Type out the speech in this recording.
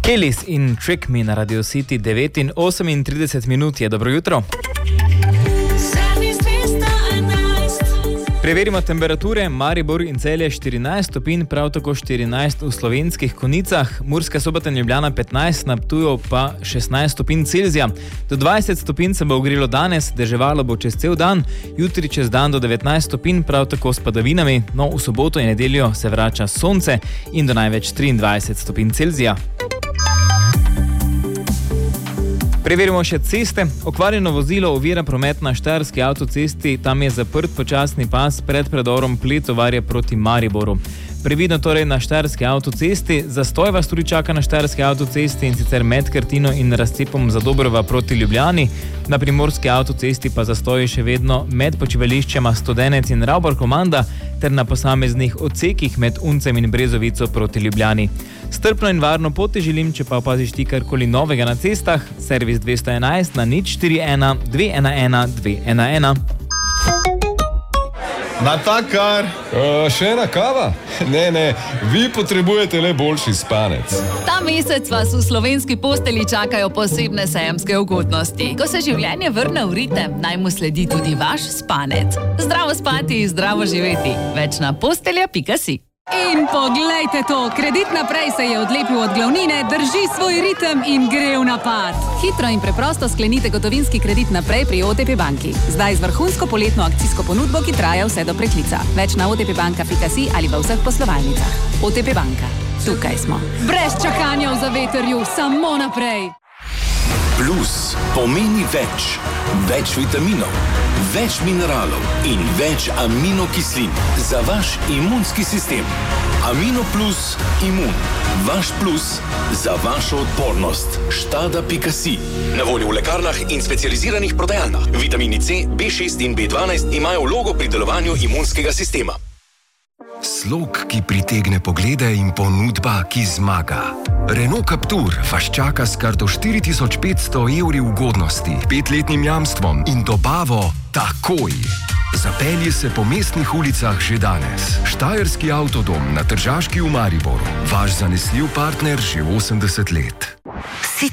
Kelis in Trick Me na Radio City 9:38 je. Dobro jutro. Preverimo temperature. Maribor in Celje 14 stopinj, prav tako 14 v Slovenskih Konjicah, Murska Sobota in Ljubljana 15, na Ptuju pa 16 stopinj Celzija. Do 20 stopinj se bo ogrelo danes, deževalo bo čez cel dan, jutri čez dan do 19 stopinj, prav tako s padavinami, no v soboto in nedeljo se vrača sonce in do največ 23 stopinj Celzija. Preverimo še ceste. Okvarjeno vozilo ovira promet na Štajerski avtocesti, tam je zaprt počasni pas pred predorom Pletovarje proti Mariboru. Previdno torej na Štajerski avtocesti, zastoj vas tudi čaka na Štajerski avtocesti in sicer med Krtino in razcepom Zadobrova proti Ljubljani, na Primorski avtocesti pa zastoji še vedno med počivališčema Studenec in Ravbor Komanda ter na posameznih odsekih med Uncem in Brezovico proti Ljubljani. Strpno in varno pot ti želim, če pa opaziš ti karkoli novega na cestah, servis 211 na 041 211 211. Natakar! Še ena kava? Ne, vi potrebujete le boljši spanec. Ta mesec vas v slovenski posteli čakajo posebne sejemske ugodnosti. Ko se življenje vrne v ritem, naj mu sledi tudi vaš spanec. Zdravo spati, zdravo živeti. Več na postelja.si. In poglejte to, Kredit Naprej se je odlepil od glavnine, drži svoj ritem in gre v napad. Hitro in preprosto sklenite gotovinski kredit naprej pri OTP banki. Zdaj z vrhunsko poletno akcijsko ponudbo, ki traja vse do preklica. Več na otpbanka.si ali v vseh poslovalnicah. OTP banka. Tukaj smo. Brez čakanja v zavetrju, samo naprej. Plus pomeni več. Več vitaminov, več mineralov in več aminokislin za vaš imunski sistem. Amino Plus Imun. Vaš plus za vašo odpornost. Štada.si. Na voljo v lekarnah in specializiranih prodajalnah. Vitamini C, B6 in B12 imajo vlogo pri delovanju imunskega sistema. Slog, ki pritegne poglede in ponudba, ki zmaga. Renault Captur vas čaka s kar do 4500 evri ugodnosti, 5-letnim jamstvom in dobavo takoj. Zapelji se po mestnih ulicah že danes. Štajerski avtodom na Tržaški v Mariboru. Vaš zanesljiv partner že 80 let.